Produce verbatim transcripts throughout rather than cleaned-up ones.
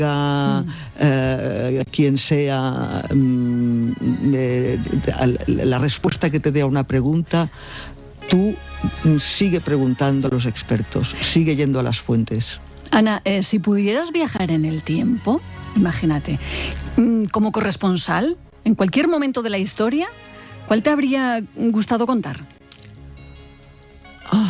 mm. eh, quien sea mm, eh, la respuesta que te dé a una pregunta, tú sigue preguntando a los expertos, sigue yendo a las fuentes. Ana, eh, si pudieras viajar en el tiempo, imagínate, como corresponsal, en cualquier momento de la historia, ¿cuál te habría gustado contar? Oh.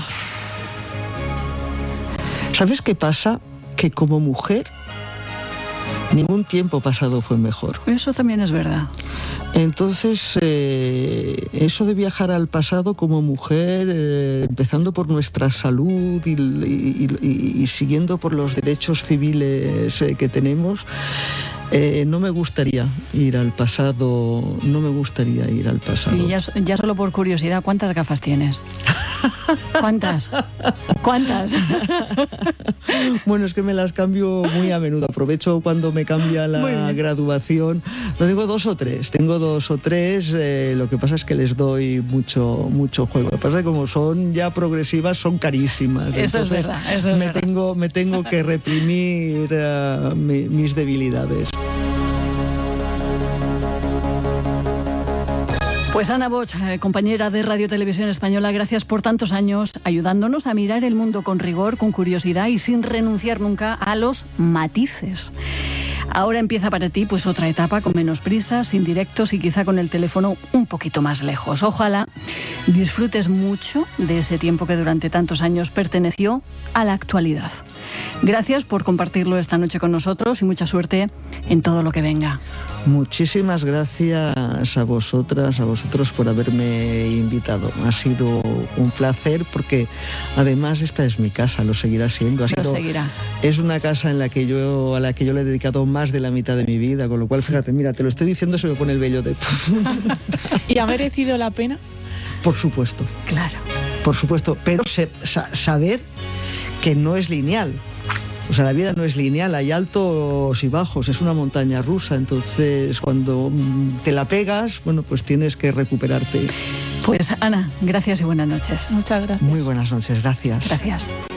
¿Sabes qué pasa? Que como mujer, ningún tiempo pasado fue mejor. Eso también es verdad. Entonces, eh, eso de viajar al pasado como mujer, eh, empezando por nuestra salud y, y, y, y siguiendo por los derechos civiles eh, que tenemos, eh, no me gustaría ir al pasado, no me gustaría ir al pasado. Y ya, ya solo por curiosidad, ¿cuántas gafas tienes? ¿Cuántas? ¿Cuántas? Bueno, es que me las cambio muy a menudo. Aprovecho cuando me cambia la graduación. No tengo dos o tres, tengo dos o tres. Eh, lo que pasa es que les doy mucho, mucho juego. Lo que pasa es que como son ya progresivas, son carísimas. Eso Entonces, es verdad. Eso es me, verdad. Tengo, me tengo que reprimir uh, mi, mis debilidades. Pues Ana Boch, eh, compañera de Radio Televisión Española, gracias por tantos años ayudándonos a mirar el mundo con rigor, con curiosidad y sin renunciar nunca a los matices. Ahora empieza para ti pues otra etapa con menos prisa, sin directos y quizá con el teléfono un poquito más lejos. Ojalá disfrutes mucho de ese tiempo que durante tantos años perteneció a la actualidad. Gracias por compartirlo esta noche con nosotros y mucha suerte en todo lo que venga. Muchísimas gracias a vosotras, a vosotros por haberme invitado. Ha sido un placer porque además esta es mi casa, lo seguirá siendo. Ha lo sido, seguirá. Es una casa en la que yo, a la que yo le he dedicado más de la mitad de mi vida, con lo cual, fíjate, mira, te lo estoy diciendo, se me pone el vello de... ¿Y ha merecido la pena? Por supuesto. Claro. Por supuesto, pero se, sa, saber que no es lineal. O sea, la vida no es lineal, hay altos y bajos, es una montaña rusa, entonces cuando te la pegas, bueno, pues tienes que recuperarte. Pues Ana, gracias y buenas noches. Muchas gracias. Muy buenas noches, gracias. Gracias.